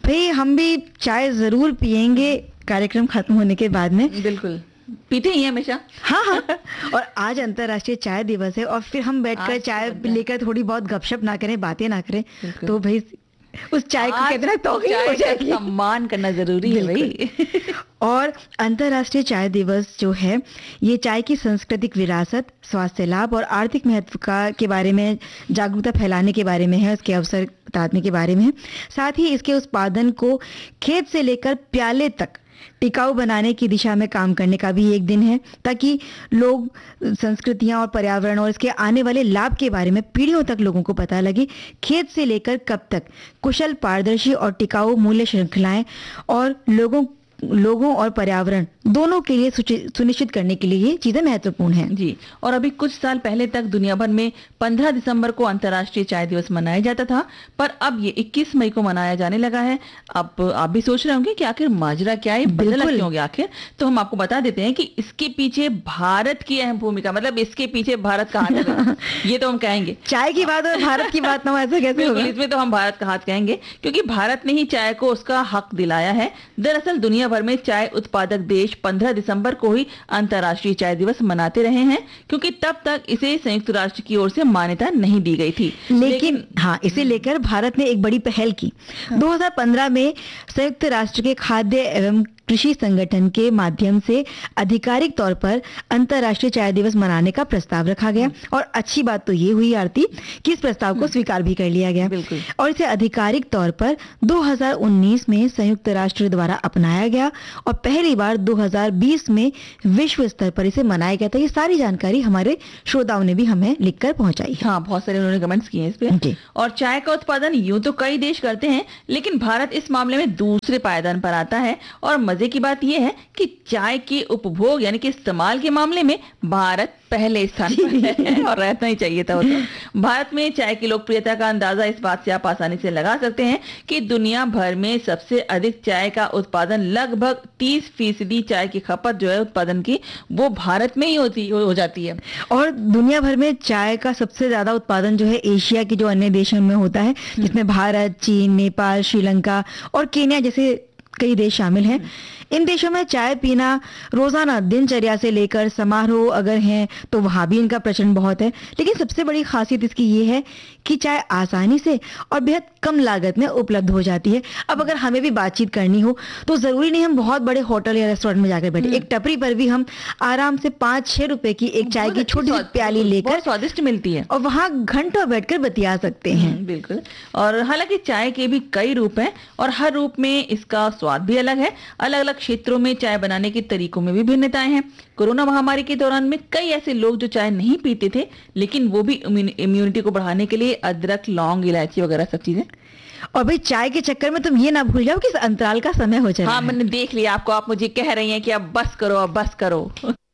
भाई हम भी चाय जरूर पियेंगे कार्यक्रम खत्म होने के बाद में। बिल्कुल, पीते ही हैं हमेशा। हाँ हाँ। और आज अंतर्राष्ट्रीय चाय दिवस है और फिर हम बैठकर चाय लेकर थोड़ी बहुत गपशप ना करें, बातें ना करें, तो भाई उस चाय को कितना तौहीन हो जाएगी। सम्मान करना जरूरी है भाई। और अंतर्राष्ट्रीय चाय दिवस जो है ये चाय की सांस्कृतिक विरासत, स्वास्थ्य लाभ और आर्थिक महत्व के बारे में जागरूकता फैलाने के बारे में है, इसके अवसर बताने के बारे में है। साथ ही इसके उत्पादन को खेत से लेकर प्याले तक टिकाऊ बनाने की दिशा में काम करने का भी एक दिन है, ताकि लोग संस्कृतियां और पर्यावरण और इसके आने वाले लाभ के बारे में पीढ़ियों तक लोगों को पता लगे। खेत से लेकर कब तक कुशल, पारदर्शी और टिकाऊ मूल्य श्रृंखलाएं और लोगों और पर्यावरण दोनों के लिए सुनिश्चित करने के लिए ये चीजें महत्वपूर्ण हैं। जी, और अभी कुछ साल पहले तक दुनिया भर में 15 दिसंबर को अंतर्राष्ट्रीय चाय दिवस मनाया जाता था, पर अब ये 21 मई को मनाया जाने लगा है। अब आप भी सोच रहे होंगे कि आखिर माजरा क्या है, बदला क्यों हो गया आखिर? तो हम आपको बता देते हैं कि इसके पीछे भारत की अहम भूमिका, मतलब इसके पीछे भारत का हाथ है। ये तो हम कहेंगे, चाय की बात और भारत की बात ना हो, ऐसा कैसे होगा? इसमें तो हम भारत का हाथ कहेंगे, क्योंकि भारत ने ही चाय को उसका हक दिलाया है। दरअसल दुनिया भर में चाय उत्पादक देश 15 दिसंबर को ही अंतर्राष्ट्रीय चाय दिवस मनाते रहे हैं, क्योंकि तब तक इसे संयुक्त राष्ट्र की ओर से मान्यता नहीं दी गई थी। लेकिन हाँ, इसे लेकर भारत ने एक बड़ी पहल की। 2015 में संयुक्त राष्ट्र के खाद्य एवं कृषि संगठन के माध्यम से आधिकारिक तौर पर अंतर्राष्ट्रीय चाय दिवस मनाने का प्रस्ताव रखा गया। और अच्छी बात तो ये हुई आरती कि इस प्रस्ताव को स्वीकार भी कर लिया गया और इसे आधिकारिक तौर पर 2019 में संयुक्त राष्ट्र द्वारा अपनाया गया और पहली बार 2020 में विश्व स्तर पर इसे मनाया गया था। ये सारी जानकारी हमारे श्रोताओं ने भी हमें लिखकर पहुंचाई है। हाँ, बहुत सारे उन्होंने कमेंट्स किए हैं इस पे। और चाय का उत्पादन यूं तो कई देश करते हैं, लेकिन भारत इस मामले में दूसरे पायदान पर आता है। और मजे की बात यह है कि चाय के उपभोग यानी कि इस्तेमाल के मामले में भारत पहले स्थान पर है और रहना ही चाहिए था। तो भारत में चाय की लोकप्रियता का अंदाजा इस बात से आप आसानी से लगा सकते हैं कि दुनिया भर में सबसे अधिक चाय का उत्पादन, लगभग 30% चाय की खपत जो है उत्पादन की, वो भारत में ही हो जाती है। और दुनिया भर में चाय का सबसे ज्यादा उत्पादन जो है एशिया के जो अन्य देशों में होता है, जिसमें भारत, चीन, नेपाल, श्रीलंका और केन्या जैसे कई देश शामिल हैं। इन देशों में चाय पीना रोजाना दिनचर्या से लेकर समारोह अगर हैं तो वहां भी इनका प्रचलन बहुत है। लेकिन सबसे बड़ी खासियत इसकी ये है कि चाय आसानी से और बेहद कम लागत में उपलब्ध हो जाती है। अब अगर हमें भी बातचीत करनी हो तो जरूरी नहीं हम बहुत बड़े होटल या रेस्टोरेंट में जाकर बैठे, एक टपरी पर भी हम आराम से 5-6 रुपए की एक चाय की छोटी प्याली लेकर, स्वादिष्ट मिलती है, और वहां घंटों बैठकर बतिया सकते हैं। बिल्कुल। और हालांकि चाय के भी कई रूप हैं और हर रूप में इसका स्वाद भी अलग है। अलग अलग क्षेत्रों में चाय बनाने के तरीकों में भी भिन्नताएं हैं। कोरोना महामारी के दौरान में कई ऐसे लोग जो चाय नहीं पीते थे, लेकिन वो भी इम्यूनिटी को बढ़ाने के लिए अदरक, लौंग, इलायची वगैरह सब चीजें। और भाई चाय के चक्कर में तुम ये ना भूल जाओ कि इस अंतराल का समय हो जाए। हाँ, मैंने देख लिया आपको, आप मुझे कह रही हैं कि अब बस करो, अब बस करो।